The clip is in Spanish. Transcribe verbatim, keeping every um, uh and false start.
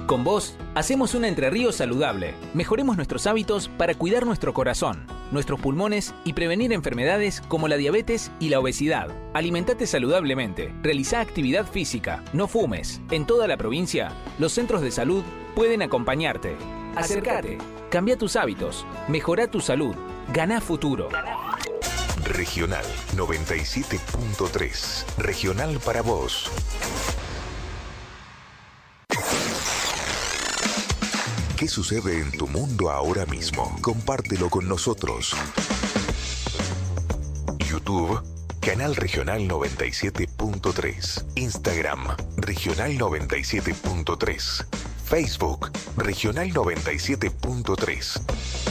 con vos, hacemos una Entre Ríos saludable. Mejoremos nuestros hábitos para cuidar nuestro corazón, nuestros pulmones y prevenir enfermedades como la diabetes y la obesidad. Alimentate saludablemente, realiza actividad física, no fumes. En toda la provincia, los centros de salud pueden acompañarte. Acércate, cambia tus hábitos, mejora tu salud, gana futuro. Regional noventa y siete punto tres. Regional para vos. ¿Qué sucede en tu mundo ahora mismo? Compártelo con nosotros. YouTube, Canal Regional noventa y siete punto tres. Instagram, Regional noventa y siete punto tres. Facebook, Regional noventa y siete punto tres.